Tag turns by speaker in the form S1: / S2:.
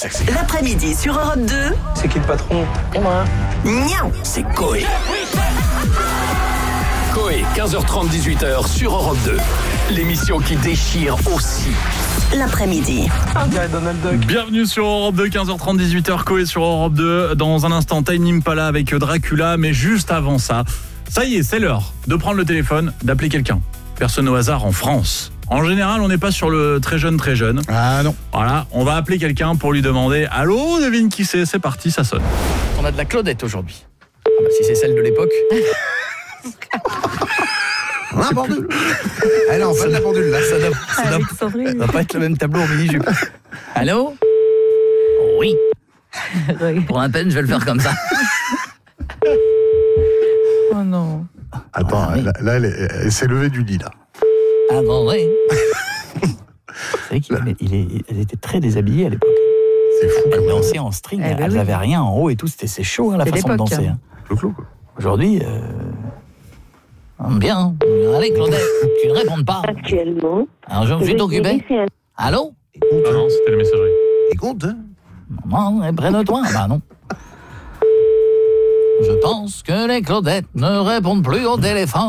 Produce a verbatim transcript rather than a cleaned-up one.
S1: sexy.
S2: L'après-midi sur Europe deux.
S3: C'est qui le patron?
S2: Et moi. Nian.
S1: C'est Coé. Coé, quinze heures trente, dix-huit heures sur Europe deux. L'émission qui déchire aussi.
S2: L'après-midi.
S3: On dirait Donald Duck.
S4: Bienvenue sur Europe deux, quinze heures trente, dix-huit heures, Coé sur Europe deux. Dans un instant, Time Impala avec Dracula. Mais juste avant ça, ça y est, c'est l'heure de prendre le téléphone, d'appeler quelqu'un. Personne au hasard en France. En général, on n'est pas sur le très jeune, très jeune.
S5: Ah non.
S4: Voilà, on va appeler quelqu'un pour lui demander « Allô, devine qui c'est ?» C'est parti, ça sonne.
S6: On a de la Claudette aujourd'hui. Ah bah, si c'est celle de l'époque.
S5: La pendule. Elle est en fait de la pendule là.
S6: Ça doit, ça doit, ça doit pas être le même tableau en mini-jupe. Allô? Oui. Pour un peine, je vais le faire comme ça.
S7: Oh non.
S5: Attends,
S6: Ah, oui.
S5: là, là, elle, est- elle s'est levée du lit là.
S6: Ah bon, oui. C'est vrai qu'il est, il est, elle était très déshabillée à l'époque.
S5: C'est fou
S6: Elle
S5: comme
S6: dansait en string,
S7: Eh ben
S6: elle
S7: oui.
S6: n'avait rien en haut et tout, c'était c'est chaud hein, la
S7: C'est
S6: façon de
S7: l'époque,
S6: danser.
S7: hein.
S6: Hein.
S5: le clou quoi.
S6: Aujourd'hui, euh... bien. Allez Claudette, tu ne réponds pas.
S8: Actuellement,
S6: Alors je me suis occupé. Allô?
S4: Ah non, c'était la messagerie.
S5: Écoute, hein.
S6: Non, près de toi. Bah non. Je pense que les Claudettes ne répondent plus au téléphone.